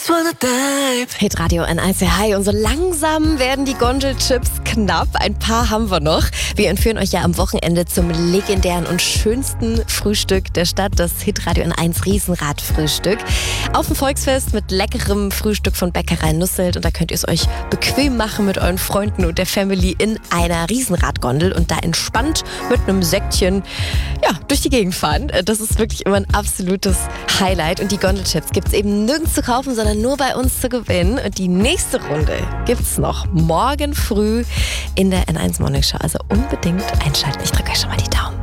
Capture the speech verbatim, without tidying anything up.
just wanna dive. Hitradio N eins, ja, hi. Und so langsam werden die Gondelchips knapp. Ein paar haben wir noch. Wir entführen euch ja am Wochenende zum legendären und schönsten Frühstück der Stadt, das Hitradio N eins Riesenrad-Frühstück. Auf dem Volksfest mit leckerem Frühstück von Bäckerei Nusselt. Und da könnt ihr es euch bequem machen mit euren Freunden und der Family in einer Riesenradgondel und da entspannt mit einem Säckchen ja, durch die Gegend fahren. Das ist wirklich immer ein absolutes Highlight. Und die Gondelchips gibt es eben nirgends zu kaufen, sondern nur bei uns zu gewinnen. Und die nächste Runde gibt es noch morgen früh in der N eins Morning Show. Also unbedingt einschalten. Ich drücke euch schon mal die Daumen.